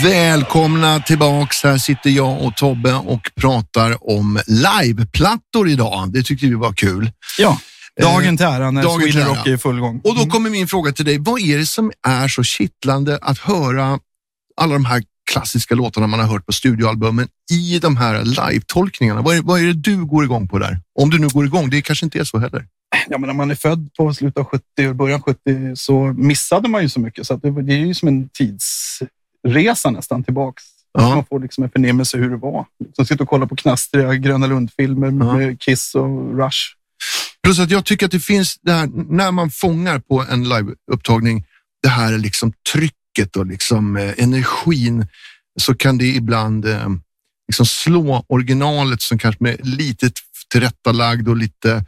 Välkomna tillbaks. Här sitter jag och Tobbe och pratar om liveplattor idag. Det tyckte vi var kul. Ja, dagen till ära när Sweden Rock är i full gång. Och då kommer min fråga till dig. Vad är det som är så kittlande att höra alla de här klassiska låtarna man har hört på studioalbumen i de här live-tolkningarna? Vad är det du går igång på där? Om du nu går igång, det kanske inte är så heller. Ja, men när man är född på slutet av 70 och början 70 så missade man ju så mycket. Så att det är ju som en tidsresa nästan tillbaks. Ja. Man får liksom en förnemmelse hur det var. Så sitter och kolla på knastriga Gröna Lund-filmer med Kiss och Rush. Plus att jag tycker att det finns det här, när man fångar på en live-upptagning, det här liksom trycket och liksom energin, så kan det ibland liksom slå originalet som kanske med lite tillrättalagd och lite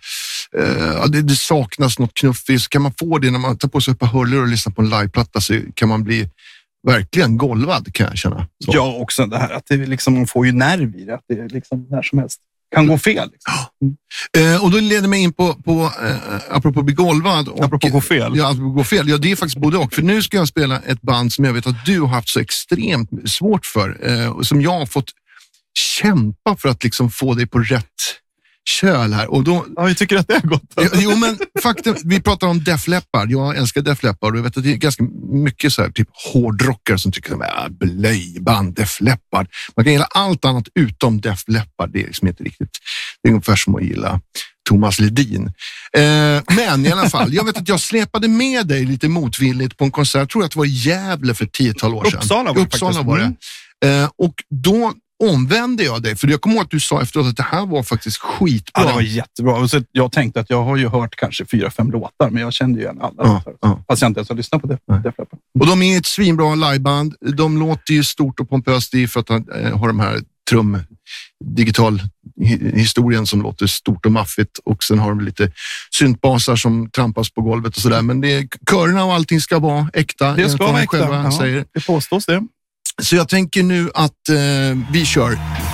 det saknas något knuffigt. Så kan man få det när man tar på sig ett par hörlurar och lyssnar på en liveplatta, så kan man bli verkligen golvad, kan jag känna. Så. Ja, också det här att det liksom, man får ju nerv i det, att det är liksom när som helst kan gå fel. Liksom. Och då leder mig in på apropå bli golvad. Och, apropå gå fel. Ja, apropå gå fel. Ja, det är faktiskt både och. För nu ska jag spela ett band som jag vet att du har haft så extremt svårt för. Som jag har fått kämpa för att liksom få dig på rätt köl här. Och då, ja, jag tycker att det är gott. Jo, men faktum, vi pratar om Def Leppard. Jag älskar Def Leppard och jag vet att det är ganska mycket så här typ hårdrockare som tycker att blöjband, Def Leppard. Man kan gilla allt annat utom Def Leppard. Det är liksom inte riktigt. Det är ungefär som att gilla Thomas Ledin. Men i alla fall, jag vet att jag släpade med dig lite motvilligt på en konsert. Jag tror att det var i Gävle för 10-tal år sedan. Uppsala var det. Och då omvände jag dig, för jag kommer ihåg att du sa efteråt att det här var faktiskt skitbra. Ja, det var jättebra. Och så jag tänkte att jag har ju hört kanske 4-5 låtar, men jag kände ju igen alla. Fast jag inte ens har lyssnat på det. Och de är ett svinbra liveband. De låter ju stort och pompöst i för att ha de här digital historien som låter stort och maffigt, och sen har de lite syntbasar som trampas på golvet och sådär, men körerna och allting ska vara äkta. Det ska vara äkta, säger. Det påstås det. Så jag tänker nu att vi kör